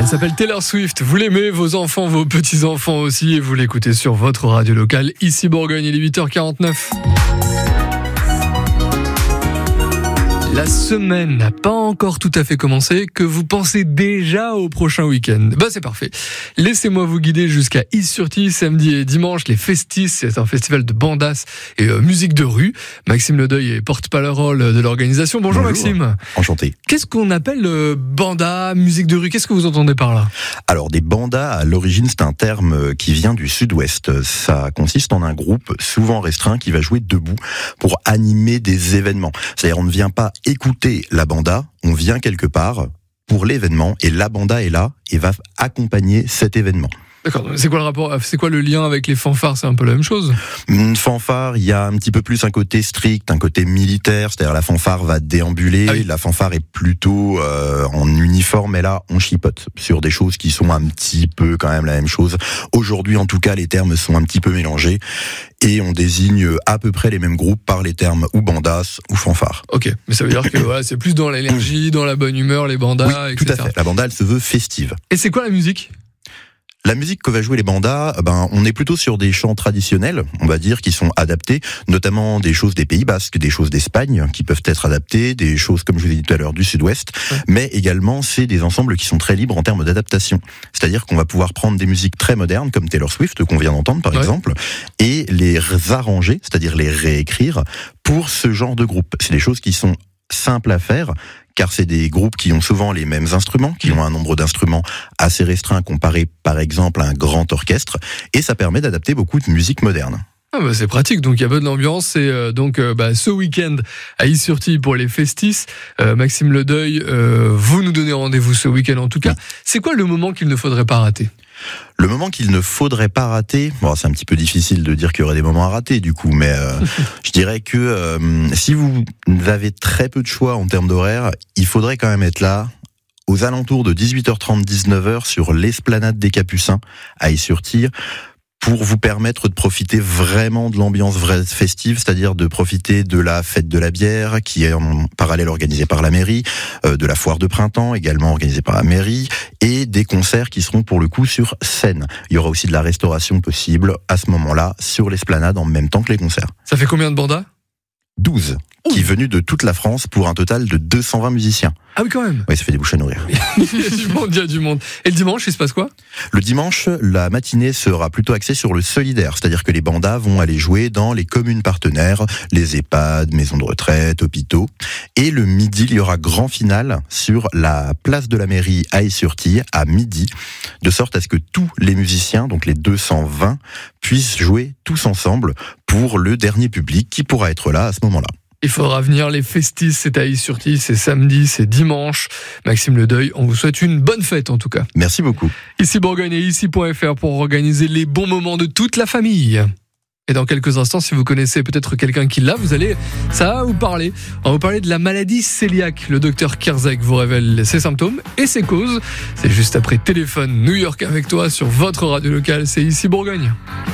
Elle s'appelle Taylor Swift. Vous l'aimez, vos enfants, vos petits-enfants aussi, et vous l'écoutez sur votre radio locale. Ici Bourgogne, il est 8h49. La semaine n'a pas encore tout à fait commencé, que vous pensez déjà au prochain week-end. C'est parfait. Laissez-moi vous guider jusqu'à Is-sur-Tille, samedi et dimanche. Les Festis, c'est un festival de bandas et musique de rue. Maxime Ledeuil est porte-parole de l'organisation. Bonjour Maxime. Enchanté. Qu'est-ce qu'on appelle banda, musique de rue? Qu'est-ce que vous entendez par là? Alors, des bandas, à l'origine, c'est un terme qui vient du sud-ouest. Ça consiste en un groupe souvent restreint qui va jouer debout pour animer des événements. C'est-à-dire, on ne vient pas écouter la banda, on vient quelque part pour l'événement et la banda est là et va accompagner cet événement. D'accord, c'est quoi le rapport, c'est quoi le lien avec les fanfares? C'est un peu la même chose? Une fanfare, il y a un petit peu plus un côté strict, un côté militaire, c'est-à-dire la fanfare va déambuler, La fanfare est plutôt en uniforme, et là on chipote sur des choses qui sont un petit peu quand même la même chose. Aujourd'hui en tout cas, les termes sont un petit peu mélangés et on désigne à peu près les mêmes groupes par les termes ou bandas ou fanfare. Ok, mais ça veut dire que c'est plus dans l'énergie, dans la bonne humeur, les bandas, etc. Tout à fait, la banda elle se veut festive. Et c'est quoi la musique ? La musique que va jouer les bandas, on est plutôt sur des chants traditionnels, on va dire, qui sont adaptés, notamment des choses des Pays Basques, des choses d'Espagne, qui peuvent être adaptées, des choses, comme je vous ai dit tout à l'heure, du Sud-Ouest, mais également, c'est des ensembles qui sont très libres en termes d'adaptation. C'est-à-dire qu'on va pouvoir prendre des musiques très modernes, comme Taylor Swift, qu'on vient d'entendre, par exemple, et les arranger, c'est-à-dire les réécrire, pour ce genre de groupe. C'est des choses qui sont simples à faire, car c'est des groupes qui ont souvent les mêmes instruments, qui ont un nombre d'instruments assez restreint comparé par exemple à un grand orchestre, et ça permet d'adapter beaucoup de musique moderne. C'est pratique, donc il y a bonne ambiance. C'est ce week-end à Is-sur-Tille pour les Festis. Maxime Ledeuil, vous nous donnez rendez-vous ce week-end en tout cas. C'est quoi le moment qu'il ne faudrait pas rater ? Le moment qu'il ne faudrait pas rater, c'est un petit peu difficile de dire qu'il y aurait des moments à rater du coup, mais je dirais que si vous avez très peu de choix en termes d'horaire, il faudrait quand même être là aux alentours de 18h30, 19h sur l'esplanade des Capucins à Is-sur-Tille, pour vous permettre de profiter vraiment de l'ambiance festive, c'est-à-dire de profiter de la fête de la bière, qui est en parallèle organisée par la mairie, de la foire de printemps, également organisée par la mairie, et des concerts qui seront pour le coup sur scène. Il y aura aussi de la restauration possible à ce moment-là, sur l'esplanade, en même temps que les concerts. Ça fait combien de bandas ? 12, qui est venu de toute la France pour un total de 220 musiciens. Ah oui, quand même. Oui, ça fait des bouches à nourrir. Il y a du monde. Et le dimanche, il se passe quoi ? Le dimanche, la matinée sera plutôt axée sur le solidaire, c'est-à-dire que les bandas vont aller jouer dans les communes partenaires, les EHPAD, maisons de retraite, hôpitaux. Et le midi, il y aura grand final sur la place de la mairie à Is-sur-Tille à midi, de sorte à ce que tous les musiciens, donc les 220, puissent jouer tous ensemble pour le dernier public qui pourra être là à ce moment-là. Il faudra venir, les Festis, c'est à Is-sur-Tille, c'est samedi, c'est dimanche. Maxime Ledeuil, on vous souhaite une bonne fête en tout cas. Merci beaucoup. Ici Bourgogne et ici.fr pour organiser les bons moments de toute la famille. Et dans quelques instants, si vous connaissez peut-être quelqu'un qui l'a, ça va vous parler. On va vous parler de la maladie cœliaque. Le docteur Kierzek vous révèle ses symptômes et ses causes. C'est juste après Téléphone New York avec toi sur votre radio locale, c'est ici Bourgogne.